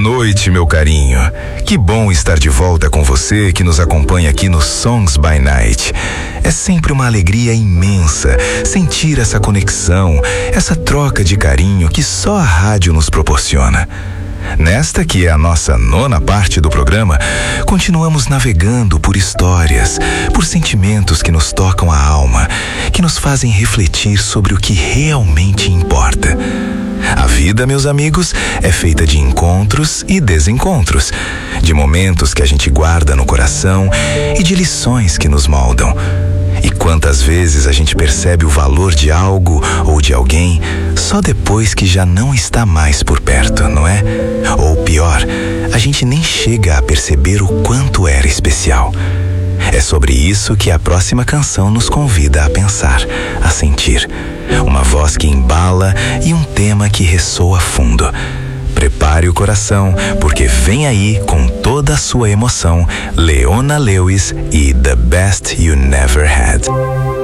noite, meu carinho. Que bom estar de volta com você que nos acompanha aqui no Songs by Night. É sempre uma alegria imensa sentir essa conexão, essa troca de carinho que só a rádio nos proporciona. Nesta que é a nossa 9ª parte do programa, continuamos navegando por histórias, por sentimentos que nos tocam a alma, que nos fazem refletir sobre o que realmente importa. A vida, meus amigos, é feita de encontros e desencontros, de momentos que a gente guarda no coração e de lições que nos moldam. E quantas vezes a gente percebe o valor de algo ou de alguém só depois que já não está mais por perto, não é? Ou pior, a gente nem chega a perceber o quanto era especial. É sobre isso que a próxima canção nos convida a pensar, a sentir. Uma voz que embala e um tema que ressoa fundo. Prepare o coração, porque vem aí com toda a sua emoção, Leona Lewis e The Best You Never Had.